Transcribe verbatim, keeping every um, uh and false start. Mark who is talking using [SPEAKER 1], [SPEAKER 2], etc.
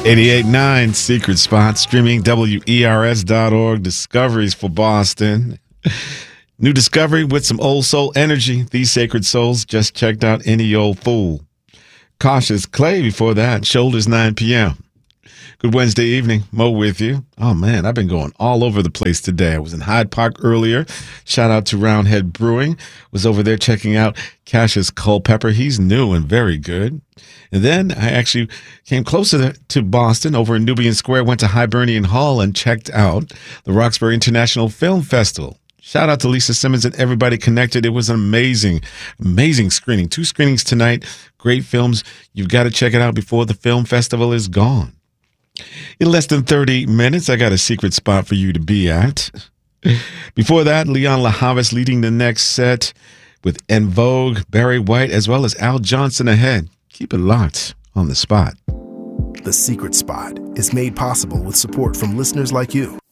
[SPEAKER 1] eighty-eight point nine Secret Spot, streaming W E R S dot org, Discoveries for Boston. New discovery with some old soul energy. These Sacred Souls just checked out Any Old Fool. Cautious Clay before that, Shoulders nine p.m. Good Wednesday evening. Mo with you. Oh, man, I've been going all over the place today. I was in Hyde Park earlier. Shout out to Roundhead Brewing. Was over there checking out Cassius Culpepper. He's new and very good. And then I actually came closer to Boston over in Nubian Square, went to Hibernian Hall and checked out the Roxbury International Film Festival. Shout out to Lisa Simmons and everybody connected. It was an amazing, amazing screening. Two screenings tonight. Great films. You've got to check it out before the film festival is gone. In less than thirty minutes, I got a secret spot for you to be at. Before that, Leon LaHavis leading the next set with En Vogue, Barry White, as well as Al Johnson ahead. Keep it locked on The Spot.
[SPEAKER 2] The Secret Spot is made possible with support from listeners like you.